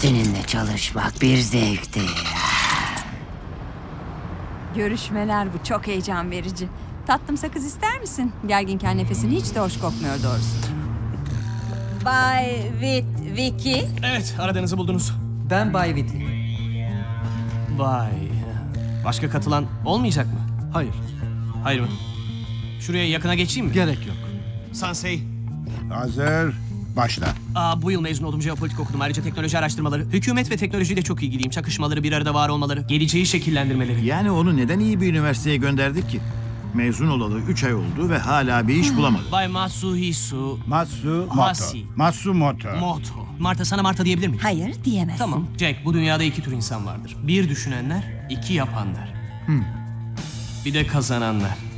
Seninle çalışmak bir zevkti. Görüşmeler bu çok heyecan verici. Tatlım sakız ister misin? Gerginken nefesin hiç de hoş kokmuyor doğrusu. Bay Vicky. Evet, aradığınızı buldunuz. Ben Bay Whitley. Vay. Başka katılan olmayacak mı? Hayır, Hayır mı? Şuraya yakına geçeyim mi? gerek yok. Sansei. Hazır. Başla. Bu yıl mezun oldum, jeopolitik okudum. Ayrıca teknoloji araştırmaları. Hükümet ve teknolojiyle çok ilgiliyim. Çakışmaları bir arada var olmaları. Geleceği şekillendirmeleri. Yani onu neden iyi bir üniversiteye gönderdik ki? Mezun olalı 3 ay oldu ve hala bir iş bulamadı. Bay Matsuhisu Matsumoto. Hasi. Matsumoto. Moto. Marta, sana Marta diyebilir miyim? Hayır diyemezsin. Tamam. Jack, bu dünyada iki tür insan vardır. Bir düşünenler, iki yapanlar. Bir de kazananlar.